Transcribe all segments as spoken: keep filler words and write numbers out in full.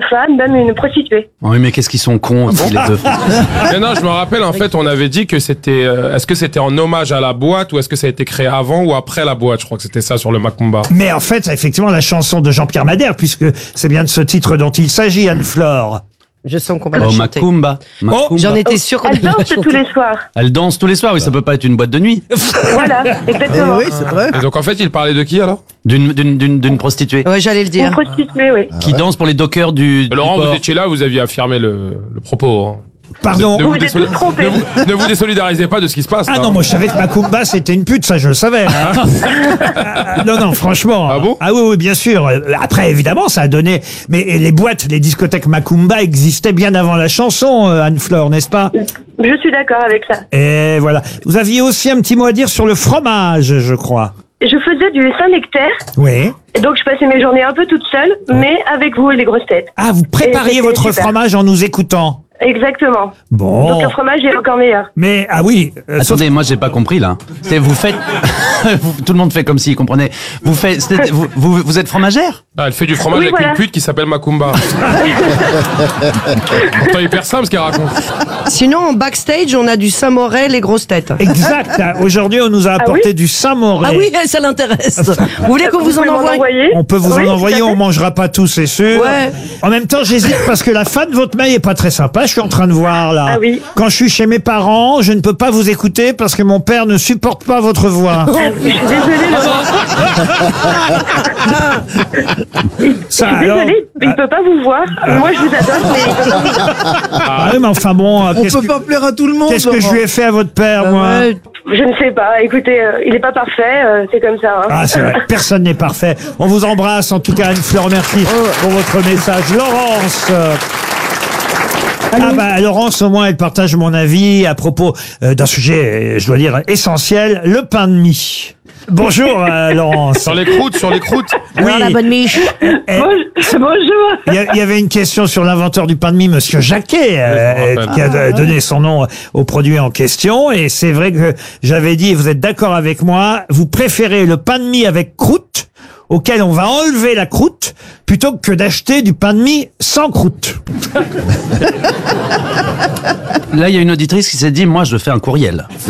femme, même une prostituée. Oui, mais qu'est-ce qu'ils sont cons aussi, les deux. Mais non, je me rappelle, en fait, on avait dit que c'était... euh, est-ce que c'était en hommage à la boîte ou est-ce que ça a été créé avant ou après la boîte? Je crois que c'était ça sur le Macumba. Mais en fait, c'est effectivement la chanson de Jean-Pierre Madère, puisque c'est bien de ce titre dont il s'agit, Anne-Flore. Je sens qu'on va Oh, la chanter. Macumba. Macumba. J'en étais sûre qu'on Elle allait la danse tous chanter. les soirs. Elle danse tous les soirs, oui, ça peut pas être une boîte de nuit. Voilà, exactement. Oui, c'est vrai. Et donc, en fait, il parlait de qui, alors? D'une, d'une, d'une, d'une prostituée. Ouais, j'allais le Une dire. prostituée, oui. Qui danse pour les dockers du, du Laurent, port. vous étiez là, vous aviez affirmé le, le propos. Hein. Pardon. Ne Vous vous, êtes désoli- tous trompés. ne vous- ne vous désolidarisez pas de ce qui se passe. Ah là. non, moi je savais que Macumba c'était une pute, ça je le savais. Ah, non, non, franchement. Ah bon Ah oui, oui, bien sûr. Après, évidemment, ça a donné... Mais les boîtes, les discothèques Macumba existaient bien avant la chanson, euh, Anne-Flore, n'est-ce pas? Je suis d'accord avec ça. Et voilà. Vous aviez aussi un petit mot à dire sur le fromage, je crois. Je faisais du Saint-Nectaire, Oui. et donc je passais mes journées un peu toute seule, mais avec vous et les grosses têtes. Ah, vous prépariez c'était votre super. fromage en nous écoutant. Exactement. Bon. Donc le fromage est encore meilleur. Mais, ah oui. euh, sauf- Attendez, moi j'ai pas compris là. C'est vous faites, vous- tout le monde fait comme s'il comprenait. Vous faites, c'est- vous, vous, vous êtes fromagère? Ah, elle fait du fromage Oui, avec voilà. une pute qui s'appelle Macumba. Pourtant, hyper simple ce qu'elle raconte. Sinon, en backstage, on a du Saint-Morel, les grosses têtes. Exact. Aujourd'hui, on nous a apporté oui du Saint-Morel. Ah oui, ça l'intéresse. Vous voulez qu'on vous en pouvez m'en envoie? envoyer On peut vous Oui, en tout envoyer, à fait. on mangera pas tout, c'est sûr. Ouais. En même temps, j'hésite parce que la fin de votre mail est pas très sympa. Je suis en train de voir là. Ah oui. Quand je suis chez mes parents, je ne peux pas vous écouter parce que mon père ne supporte pas votre voix. Je suis désolée, Laurent. Ça, Je suis alors- désolée, il peut pas vous voir. Moi, je vous adore, mais il peut pas vous voir. Ah oui, mais enfin bon, euh, On qu'est-ce peut que, pas plaire à tout le monde. qu'est-ce que je Laurent. lui ai fait à votre père, moi? Ouais. Je ne sais pas. Écoutez, euh, il est pas parfait, euh, c'est comme ça. Hein. Ah, c'est vrai. Personne n'est parfait. On vous embrasse, en tout cas, Anne-Fleur. Merci pour votre message. Laurence. euh, Ah bah Laurence, au moins elle partage mon avis à propos euh, d'un sujet, euh, je dois dire, essentiel, le pain de mie. Bonjour euh, Laurence. Sur les croûtes, sur les croûtes. Alors, la bonne miche. Eh, Bonjour. Il y, a- il y avait une question sur l'inventeur du pain de mie, Monsieur Jacquet, euh, Oui, je me rappelle. qui a euh, donné son nom au produit en question. Et c'est vrai que j'avais dit, et vous êtes d'accord avec moi, vous préférez le pain de mie avec croûte, auquel on va enlever la croûte, plutôt que d'acheter du pain de mie sans croûte. Là, il y a une auditrice qui s'est dit, moi, je fais un courriel. Là.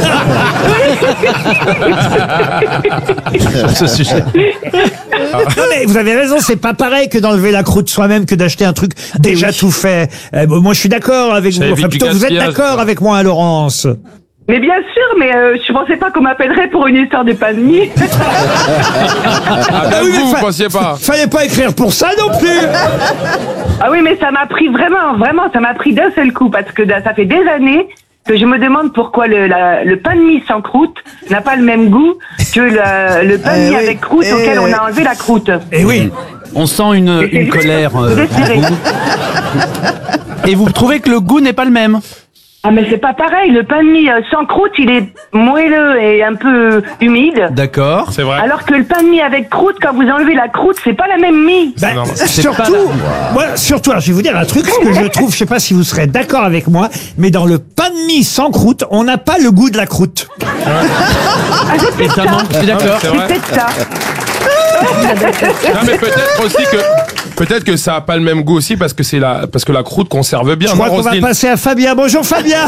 Ce sujet. Non mais vous avez raison, c'est pas pareil que d'enlever la croûte soi-même que d'acheter un truc déjà tout fait. Euh, bon, moi je suis d'accord avec Ça vous. Enfin évite du plutôt vous êtes gaspillage, d'accord quoi. avec moi, Laurence. Mais bien sûr, mais euh, je pensais pas qu'on m'appellerait pour une histoire de pain de mie. Ah, bah oui, mais vous, vous fa- pensiez pas. Fallait pas écrire pour ça non plus. Ah oui, mais ça m'a pris vraiment, vraiment, ça m'a pris d'un seul coup parce que da- ça fait des années que je me demande pourquoi le, la- le pain de mie sans croûte n'a pas le même goût que le, le pain de Eh mie oui, avec croûte eh auquel on oui. a enlevé la croûte. Et oui. On sent une, une colère euh, en Désiré. vous. Et vous trouvez que le goût n'est pas le même? Ah mais c'est pas pareil, le pain de mie euh, sans croûte, il est moelleux et un peu humide. D'accord. C'est vrai. Alors que le pain de mie avec croûte, quand vous enlevez la croûte, c'est pas la même mie. Bah, normal. C'est surtout, pas moi, surtout, alors, je vais vous dire un truc, ce que je trouve, je sais pas si vous serez d'accord avec moi, mais dans le pain de mie sans croûte, on n'a pas le goût de la croûte. Ah, c'est peut-être Évidemment, ça. je suis d'accord. C'est C'est vrai. peut-être ça. Non, mais peut-être aussi que peut-être que ça a pas le même goût aussi parce que c'est la parce que la croûte conserve bien. Je crois non, qu'on va Roselyne passer à Fabien. Bonjour Fabien.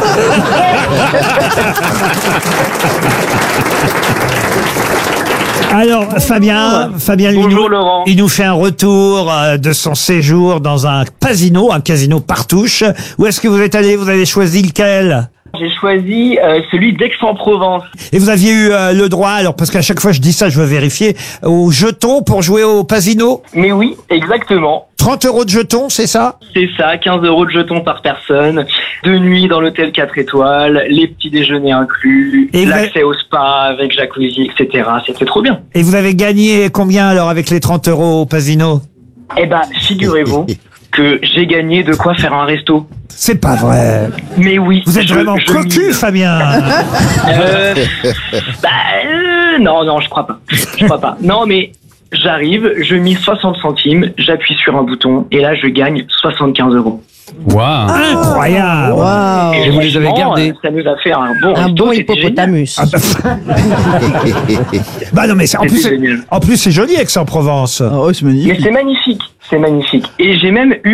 Alors Fabien, Fabien lui, Bonjour, nous- Laurent. il nous fait un retour euh, de son séjour dans un casino, un casino Partouche. Où est-ce que vous êtes allé? Vous avez choisi lequel? J'ai choisi euh, celui d'Aix-en-Provence. Et vous aviez eu euh, le droit, alors parce qu'à chaque fois je dis ça, je veux vérifier, aux jetons pour jouer au casino? Mais oui, exactement. trente euros de jetons, c'est ça? C'est ça, quinze euros de jetons par personne, deux nuits dans l'hôtel quatre étoiles, les petits déjeuners inclus, Et vous l'accès au spa avec jacuzzi, et cetera. C'était trop bien. Et vous avez gagné combien alors avec les trente euros au casino? Eh ben, figurez-vous que j'ai gagné de quoi faire un resto. C'est pas vrai. Mais oui. Vous êtes je- vraiment je cocu, mise. Fabien. Euh, bah, euh, non, non, je crois pas. Je crois pas. Non, mais j'arrive, je mise soixante centimes, j'appuie sur un bouton et là, je gagne soixante-quinze euros. Waouh. Incroyable. Waouh. Et vous les avez franchement, gardés. Ça nous a fait un bon Un resto, bon c'était hippopotamus. Bah non mais c'est- en C'était plus c'est- génial. en plus c'est joli Aix-en-Provence. Ah ouais, c'est génial. Mais magnifique. c'est magnifique, c'est magnifique. Et j'ai même eu